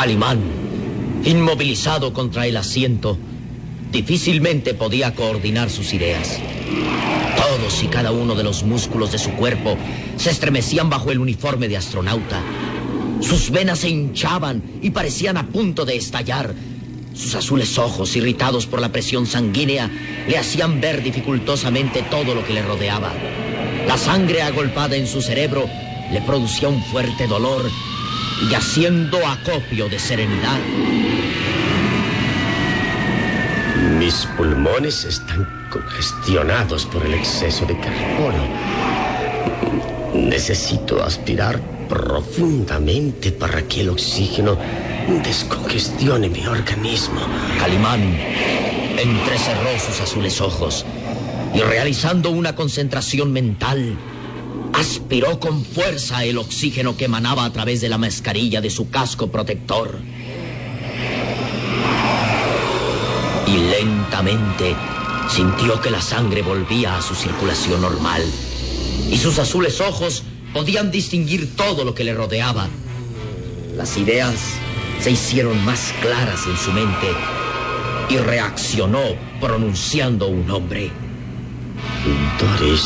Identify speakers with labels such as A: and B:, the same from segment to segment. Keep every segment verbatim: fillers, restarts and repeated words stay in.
A: Calimán, inmovilizado contra el asiento, difícilmente podía coordinar sus ideas. Todos y cada uno de los músculos de su cuerpo se estremecían bajo el uniforme de astronauta. Sus venas se hinchaban y parecían a punto de estallar. Sus azules ojos, irritados por la presión sanguínea, le hacían ver dificultosamente todo lo que le rodeaba. La sangre agolpada en su cerebro le producía un fuerte dolor, y haciendo acopio de serenidad.
B: Mis pulmones están congestionados por el exceso de carbono. Necesito aspirar profundamente para que el oxígeno descongestione mi organismo.
A: Calimán entrecerró sus azules ojos y, realizando una concentración mental, aspiró con fuerza el oxígeno que emanaba a través de la mascarilla de su casco protector. Y lentamente sintió que la sangre volvía a su circulación normal, y sus azules ojos podían distinguir todo lo que le rodeaba. Las ideas se hicieron más claras en su mente y reaccionó pronunciando un nombre.
B: Doris.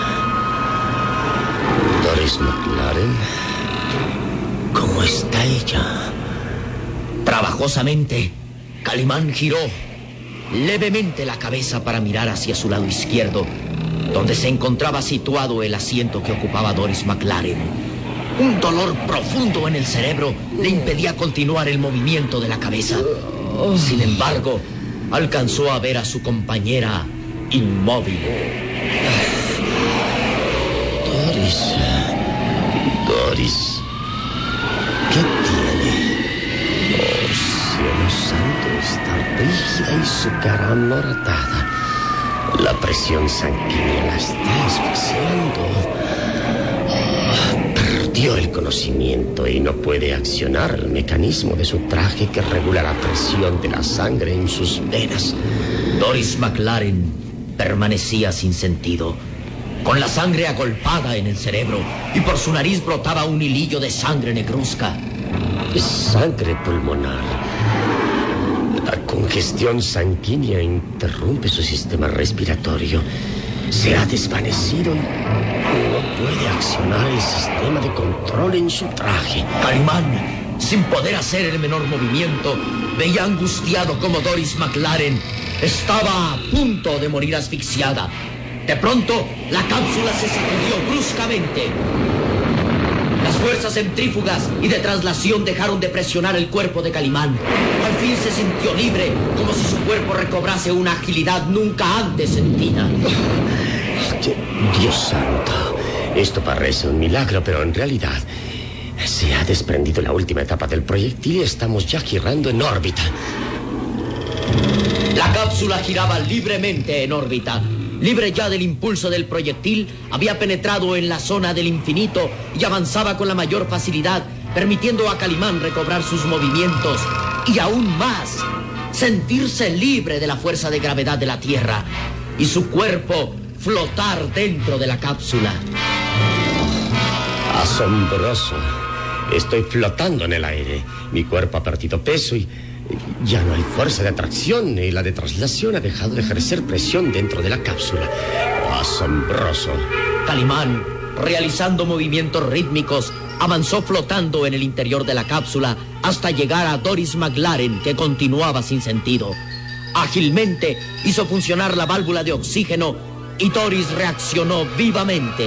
B: Doris McLaren. ¿Cómo está ella?
A: Trabajosamente, Calimán giró levemente la cabeza para mirar hacia su lado izquierdo, donde se encontraba situado el asiento que ocupaba Doris McLaren. Un dolor profundo en el cerebro le impedía continuar el movimiento de la cabeza. Sin embargo, alcanzó a ver a su compañera inmóvil.
B: Doris. Doris. ¿Qué tiene? Oh, cielo santo, está rígida y su cara amortada. La presión sanguínea la está asfixiando. Oh, perdió el conocimiento y no puede accionar el mecanismo de su traje que regula la presión de la sangre en sus venas.
A: Doris McLaren permanecía sin sentido, con la sangre agolpada en el cerebro, y por su nariz brotaba un hilillo de sangre negruzca.
B: Sangre pulmonar. La congestión sanguínea interrumpe su sistema respiratorio. Se ha desvanecido y no puede accionar el sistema de control en su traje.
A: Calimán, sin poder hacer el menor movimiento, veía angustiado como Doris McLaren estaba a punto de morir asfixiada. De pronto, la cápsula se sacudió bruscamente. Las fuerzas centrífugas y de traslación dejaron de presionar el cuerpo de Calimán. Al fin se sintió libre, como si su cuerpo recobrase una agilidad nunca antes sentida.
B: Dios santo, esto parece un milagro, pero en realidad se ha desprendido la última etapa del proyectil y estamos ya girando en órbita.
A: La cápsula giraba libremente en órbita. Libre ya del impulso del proyectil, había penetrado en la zona del infinito y avanzaba con la mayor facilidad, permitiendo a Calimán recobrar sus movimientos y aún más, sentirse libre de la fuerza de gravedad de la Tierra y su cuerpo flotar dentro de la cápsula.
B: Asombroso. Estoy flotando en el aire. Mi cuerpo ha perdido peso y ya no hay fuerza de atracción y la de traslación ha dejado de ejercer presión dentro de la cápsula. Oh, asombroso.
A: Calimán, realizando movimientos rítmicos, avanzó flotando en el interior de la cápsula hasta llegar a Doris McLaren, que continuaba sin sentido. Ágilmente hizo funcionar la válvula de oxígeno y Doris reaccionó vivamente.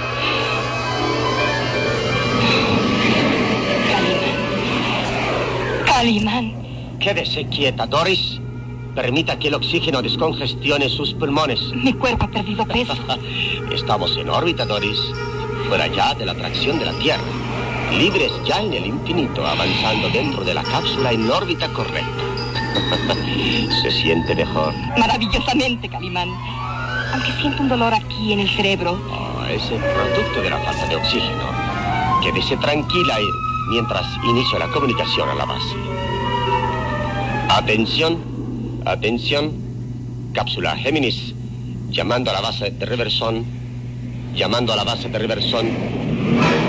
C: Calimán. Calimán.
D: Quédese quieta, Doris. Permita que el oxígeno descongestione sus pulmones.
C: Mi cuerpo ha perdido peso.
D: Estamos en órbita, Doris. Fuera ya de la atracción de la Tierra. Libres ya en el infinito, avanzando dentro de la cápsula en órbita correcta. ¿Se siente mejor?
C: Maravillosamente, Calimán. Aunque siento un dolor aquí en el cerebro.
D: Oh, es el producto de la falta de oxígeno. Quédese tranquila mientras inicio la comunicación a la base. Atención, atención, cápsula Géminis, llamando a la base de Riverson, llamando a la base de Riverson.